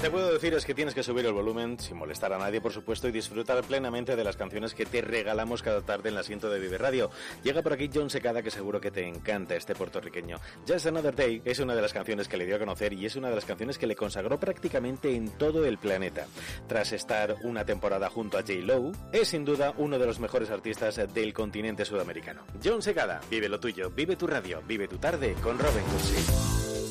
te puedo decir es que tienes que subir el volumen sin molestar a nadie, por supuesto, y disfrutar plenamente de las canciones que te regalamos cada tarde en el asiento de Vive Radio. Llega por aquí Jon Secada, que seguro que te encanta este puertorriqueño. Just Another Day es una de las canciones que le dio a conocer y es una de las canciones que le consagró prácticamente en todo el planeta. Tras estar una temporada junto a J-Lo, es sin duda uno de los mejores artistas del continente sudamericano. Jon Secada, vive lo tuyo, vive tu radio, vive tu tarde con Robin Cursi.